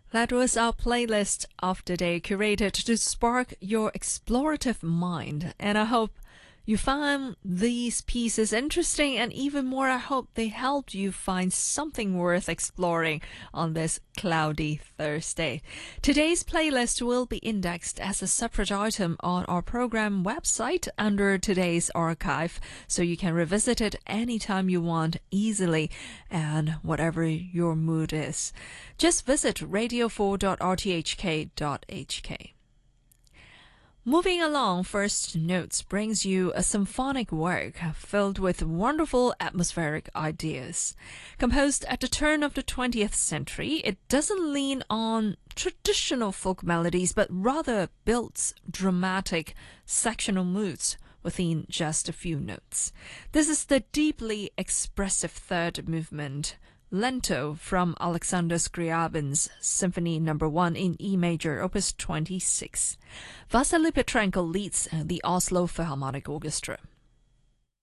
That was our playlist of the day, curated to spark your explorative mind. And I hope you found these pieces interesting, and even more, I hope they helped you find something worth exploring on this cloudy Thursday. Today's playlist will be indexed as a separate item on our program website under today's archive, so you can revisit it anytime you want easily and whatever your mood is. Just visit radio4.rthk.hk. Moving along, First Notes brings you a symphonic work filled with wonderful atmospheric ideas. Composed at the turn of the 20th century, it doesn't lean on traditional folk melodies, but rather builds dramatic sectional moods within just a few notes. This is the deeply expressive third movement, Lento, from Alexander Scriabin's Symphony No. 1 in E major, Opus 26. Vasily Petrenko leads the Oslo Philharmonic Orchestra.